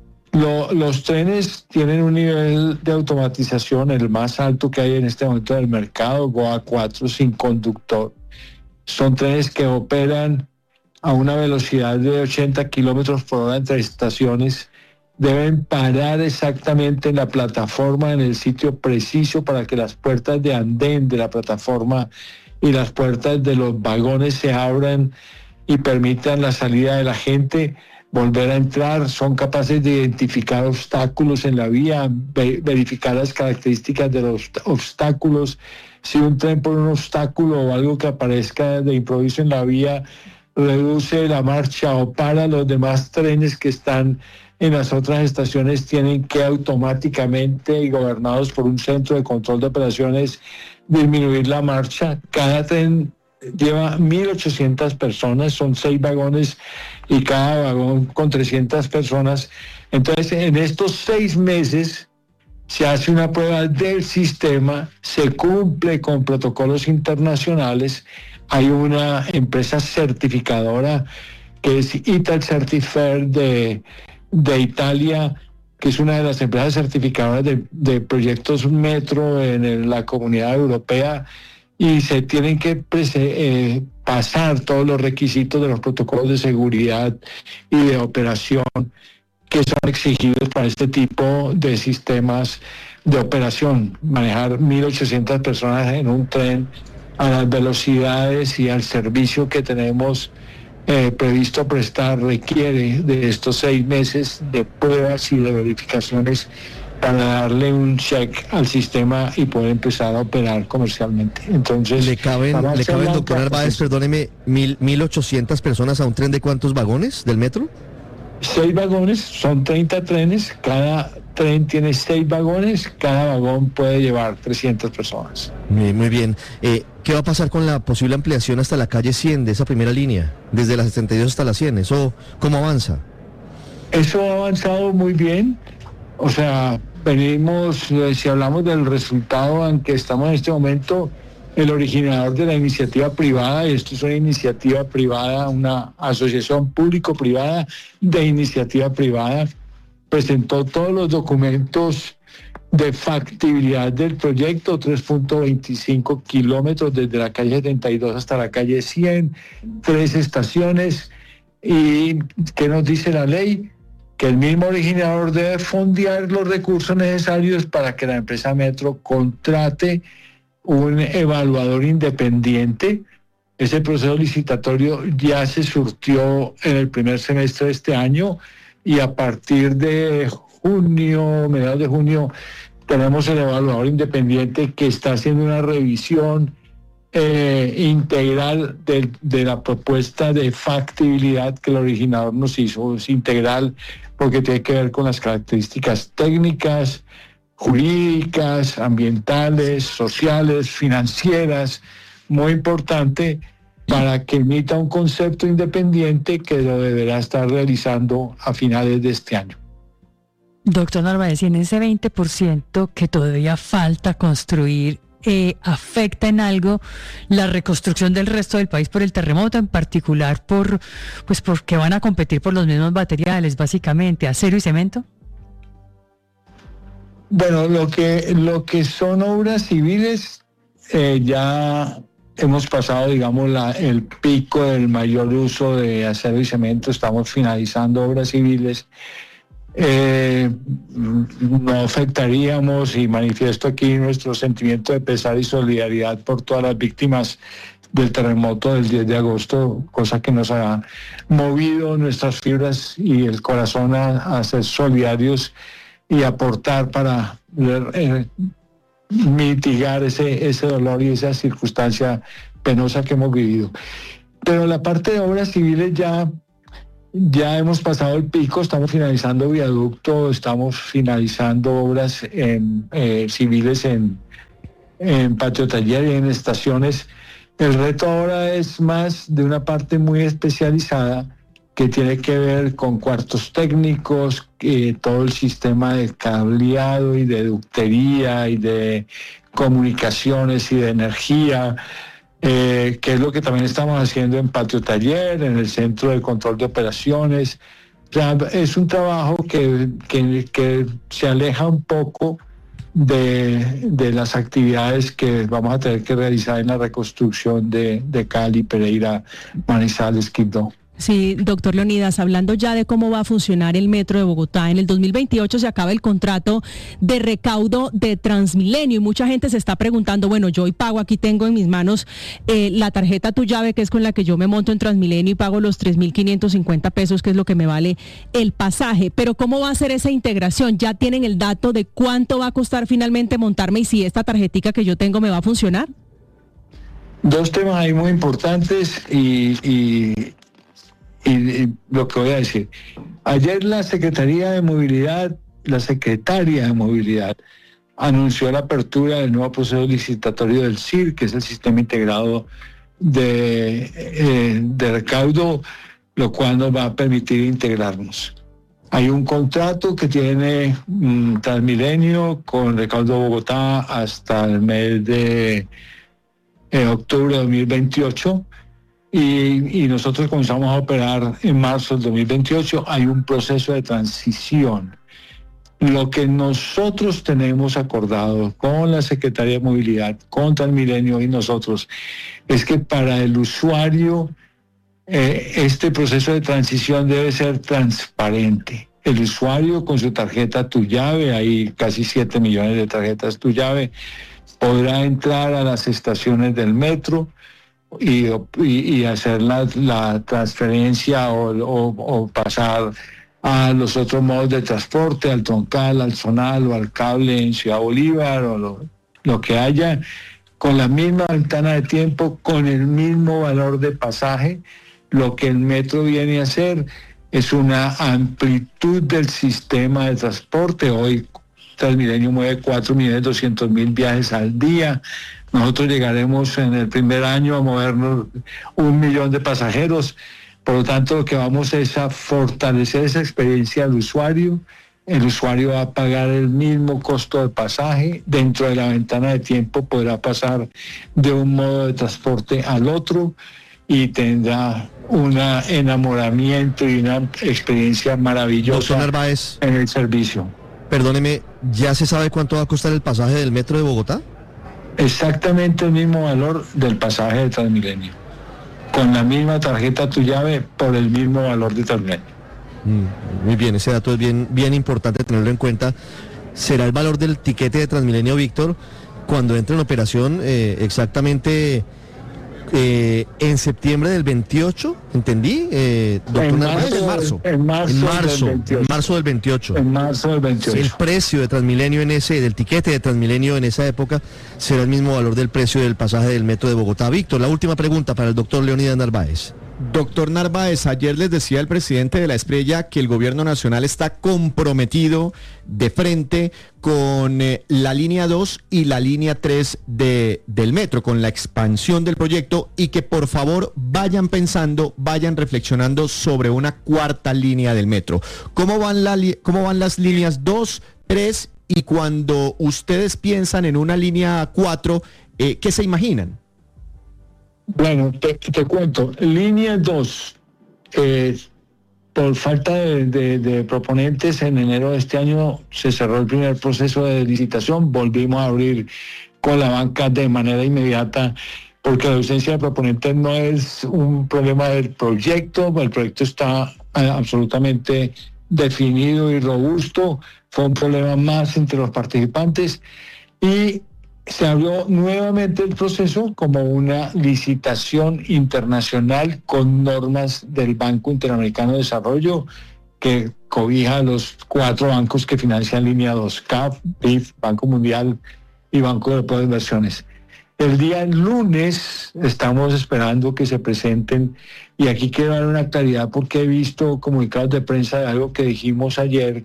Lo, los trenes tienen un nivel de automatización, el más alto que hay en este momento del mercado, GOA cuatro sin conductor. Son trenes que operan a una velocidad de ochenta kilómetros por hora entre estaciones. Deben parar exactamente en la plataforma, en el sitio preciso, para que las puertas de andén de la plataforma y las puertas de los vagones se abran y permitan la salida de la gente, volver a entrar. Son capaces de identificar obstáculos en la vía, ver, verificar las características de los obstáculos. Si un tren por un obstáculo o algo que aparezca de improviso en la vía reduce la marcha o para, los demás trenes que están en las otras estaciones tienen que automáticamente, y gobernados por un centro de control de operaciones, disminuir la marcha. Cada tren lleva mil ochocientas personas, son seis vagones y cada vagón con trescientas personas. Entonces, en estos seis meses se hace una prueba del sistema, se cumple con protocolos internacionales. Hay una empresa certificadora que es Ital Certifer de, de Italia, que es una de las empresas certificadoras de, de proyectos metro en el, la Comunidad Europea, y se tienen que eh, pasar todos los requisitos de los protocolos de seguridad y de operación que son exigidos para este tipo de sistemas de operación. Manejar mil ochocientas personas en un tren a las velocidades y al servicio que tenemos eh, previsto prestar requiere de estos seis meses de pruebas y de verificaciones para darle un check al sistema y poder empezar a operar comercialmente. Entonces, ¿le caben, ¿le caben doctor Narváez, perdóneme, mil, mil ochocientas personas a un tren de cuántos vagones del metro? Seis vagones, son treinta trenes, cada tren tiene seis vagones, cada vagón puede llevar trescientas personas. Muy, muy bien. Eh, ¿Qué va a pasar con la posible ampliación hasta la calle cien de esa primera línea, desde la setenta y dos hasta la cien? ¿Eso cómo avanza? Eso ha avanzado muy bien. O sea, venimos, eh, si hablamos del resultado en que estamos en este momento, el originador de la iniciativa privada, y esto es una iniciativa privada, una asociación público-privada de iniciativa privada, presentó todos los documentos de factibilidad del proyecto, tres punto veinticinco kilómetros desde la calle setenta y dos hasta la calle cien, tres estaciones. ¿Y qué nos dice la ley? Que el mismo originador debe fondear los recursos necesarios para que la empresa Metro contrate un evaluador independiente. Ese proceso licitatorio ya se surtió en el primer semestre de este año y a partir de junio, mediados de junio, tenemos el evaluador independiente que está haciendo una revisión eh, integral de, de la propuesta de factibilidad que el originador nos hizo. Es integral porque tiene que ver con las características técnicas, jurídicas, ambientales, sociales, financieras, muy importante para que emita un concepto independiente que lo deberá estar realizando a finales de este año. Doctor Narváez, y en ese veinte por ciento que todavía falta construir, eh, afecta en algo la reconstrucción del resto del país por el terremoto, en particular por, pues porque van a competir por los mismos materiales, básicamente, acero y cemento? Bueno, lo que, lo que son obras civiles, eh, ya hemos pasado, digamos, la, el pico del mayor uso de acero y cemento, estamos finalizando obras civiles. Eh, no afectaríamos, y manifiesto aquí nuestro sentimiento de pesar y solidaridad por todas las víctimas del terremoto del diez de agosto, cosa que nos ha movido nuestras fibras y el corazón a, a ser solidarios y aportar para eh, mitigar ese, ese dolor y esa circunstancia penosa que hemos vivido. Pero la parte de obras civiles ya, ya hemos pasado el pico, estamos finalizando viaducto, estamos finalizando obras en, eh, civiles en, en Patio Taller y en estaciones. El reto ahora es más de una parte muy especializada que tiene que ver con cuartos técnicos, eh, todo el sistema de cableado y de ductería y de comunicaciones y de energía, eh, que es lo que también estamos haciendo en Patio Taller, en el Centro de Control de Operaciones. O sea, es un trabajo que, que, que se aleja un poco de, de las actividades que vamos a tener que realizar en la reconstrucción de, de Cali, Pereira, Manizales, Quibdó. Sí, doctor Leonidas, hablando ya de cómo va a funcionar el Metro de Bogotá, en el dos mil veintiocho se acaba el contrato de recaudo de Transmilenio y mucha gente se está preguntando, bueno, yo hoy pago, aquí tengo en mis manos eh, la tarjeta Tu Llave, que es con la que yo me monto en Transmilenio y pago los tres mil quinientos cincuenta pesos, que es lo que me vale el pasaje, pero ¿cómo va a ser esa integración? ¿Ya tienen el dato de cuánto va a costar finalmente montarme y si esta tarjetica que yo tengo me va a funcionar? Dos temas ahí muy importantes y... y... Y, y lo que voy a decir, ayer la Secretaría de Movilidad, la Secretaria de Movilidad, anunció la apertura del nuevo proceso licitatorio del S I R, que es el Sistema Integrado de, eh, de Recaudo, lo cual nos va a permitir integrarnos. Hay un contrato que tiene um, Transmilenio con Recaudo Bogotá hasta el mes de eh, octubre de dos mil veintiocho, Y, y nosotros comenzamos a operar en marzo del dos mil veintiocho. Hay un proceso de transición. Lo que nosotros tenemos acordado con la Secretaría de Movilidad, con Transmilenio y nosotros, es que para el usuario eh, este proceso de transición debe ser transparente. El usuario con su tarjeta Tu Llave, hay casi siete millones de tarjetas Tu Llave, podrá entrar a las estaciones del metro Y, y, y hacer la, la transferencia o, o, o pasar a los otros modos de transporte, al troncal, al zonal o al cable en Ciudad Bolívar o lo, lo que haya, con la misma ventana de tiempo, con el mismo valor de pasaje. Lo que el metro viene a hacer es una amplitud del sistema de transporte. Hoy Transmilenio mueve cuatro millones doscientos mil viajes al día. Nosotros llegaremos en el primer año a movernos un millón de pasajeros. Por lo tanto, lo que vamos es a fortalecer esa experiencia al usuario. El usuario va a pagar el mismo costo de pasaje. Dentro de la ventana de tiempo podrá pasar de un modo de transporte al otro y tendrá un enamoramiento y una experiencia maravillosa en el servicio. Perdóneme, ¿ya se sabe cuánto va a costar el pasaje del Metro de Bogotá? Exactamente el mismo valor del pasaje de Transmilenio, con la misma tarjeta Tu Llave por el mismo valor de Transmilenio. Mm, muy bien, ese dato es bien, bien importante tenerlo en cuenta. ¿Será el valor del tiquete de Transmilenio, Víctor, cuando entre en operación eh, exactamente eh, en septiembre del veintiocho? ¿Entendí? Eh, doctor en, Narváez, marzo, en marzo. En marzo, en marzo del veintiocho. En marzo del veintiocho. El precio de Transmilenio en ese, del tiquete de Transmilenio en esa época será el mismo valor del precio del pasaje del Metro de Bogotá. Víctor, la última pregunta para el doctor Leonidas Narváez. Doctor Narváez, ayer les decía el presidente de la Esprella que el gobierno nacional está comprometido de frente con eh, la línea dos y la línea tres de, del metro, con la expansión del proyecto, y que por favor vayan pensando, vayan reflexionando sobre una cuarta línea del metro. ¿Cómo van, la, cómo van las líneas dos, tres y cuando ustedes piensan en una línea cuatro, eh, ¿qué se imaginan? Bueno, te, te cuento, línea dos, eh, por falta de, de, de proponentes en enero de este año se cerró el primer proceso de licitación, volvimos a abrir con la banca de manera inmediata, porque la ausencia de proponentes no es un problema del proyecto, el proyecto está eh, absolutamente definido y robusto, fue un problema más entre los participantes y se abrió nuevamente el proceso como una licitación internacional con normas del Banco Interamericano de Desarrollo que cobija a los cuatro bancos que financian línea dos, C A F, B I F, Banco Mundial y Banco Europeo de Inversiones. El día lunes estamos esperando que se presenten, y aquí quiero dar una claridad porque he visto comunicados de prensa de algo que dijimos ayer,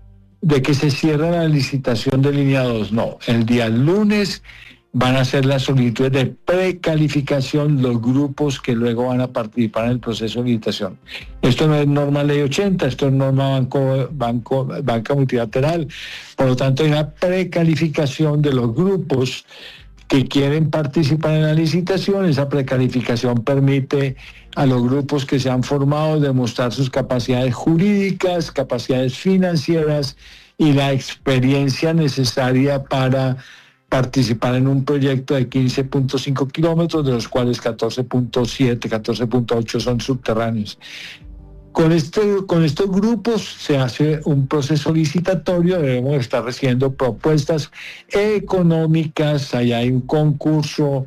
de que se cierra la licitación de línea dos. No, el día lunes van a hacer las solicitudes de precalificación los grupos que luego van a participar en el proceso de licitación. Esto no es norma ley ochenta, esto es norma banco, banco, banca multilateral. Por lo tanto, hay una precalificación de los grupos que quieren participar en la licitación. Esa precalificación permite a los grupos que se han formado demostrar sus capacidades jurídicas, capacidades financieras y la experiencia necesaria para participar en un proyecto de quince punto cinco kilómetros, de los cuales catorce punto siete, catorce punto ocho son subterráneos. Con, este, con estos grupos se hace un proceso licitatorio, debemos estar recibiendo propuestas económicas, allá hay un concurso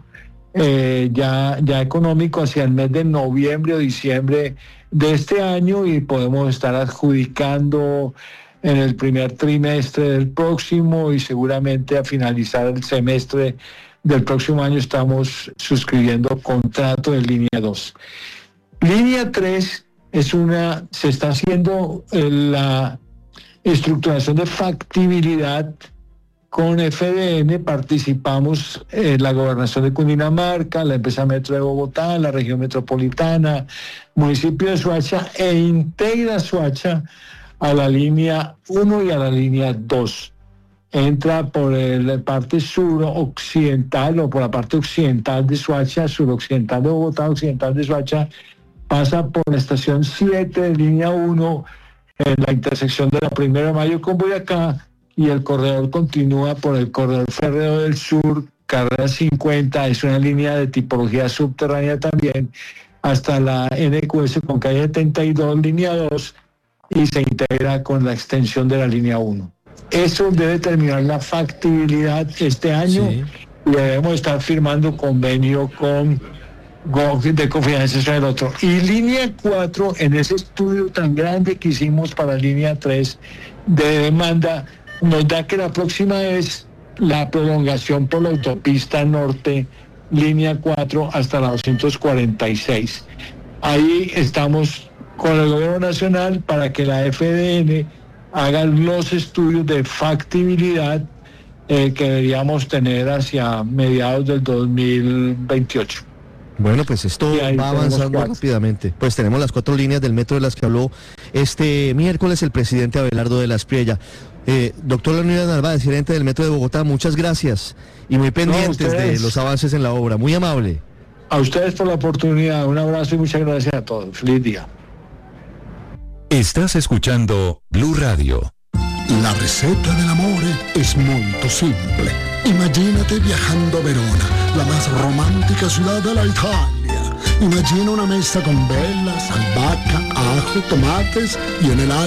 eh, ya, ya económico hacia el mes de noviembre o diciembre de este año y podemos estar adjudicando en el primer trimestre del próximo y seguramente a finalizar el semestre del próximo año estamos suscribiendo contrato de línea dos. Línea tres es una, se está haciendo la estructuración de factibilidad con F D N, participamos en la gobernación de Cundinamarca, la empresa Metro de Bogotá, la región metropolitana, municipio de Soacha e integra Soacha a la línea uno y a la línea dos. Entra por la parte suroccidental o por la parte occidental de Soacha, suroccidental de Bogotá, occidental de Soacha, pasa por la estación siete de línea uno en la intersección de la primera de mayo con Boyacá y el corredor continúa por el corredor férreo del sur, carrera cincuenta, es una línea de tipología subterránea también, hasta la N Q S con calle setenta y dos, línea dos, y se integra con la extensión de la línea uno. Eso debe terminar la factibilidad este año sí. Y debemos estar firmando convenio con de confianza del otro. Y línea cuatro, en ese estudio tan grande que hicimos para línea tres de demanda, nos da que la próxima es la prolongación por la autopista norte, línea cuatro, hasta la doscientos cuarenta y seis. Ahí estamos con el gobierno nacional para que la F D N haga los estudios de factibilidad eh, que deberíamos tener hacia mediados del dos mil veintiocho. Bueno, pues esto va avanzando rápidamente. Pues tenemos las cuatro líneas del metro de las que habló este miércoles el presidente Abelardo de la Espriella. Eh, doctor Leonidas Narváez, gerente del Metro de Bogotá, muchas gracias y muy pendientes no, de los avances en la obra. Muy amable. A ustedes por la oportunidad. Un abrazo y muchas gracias a todos. Feliz día. Estás escuchando Blue Radio. La receta del amor es muy simple. Imagínate viajando a Verona, la más romántica ciudad de la Italia. Imagina una mesa con velas, albahaca, ajo, tomates y en el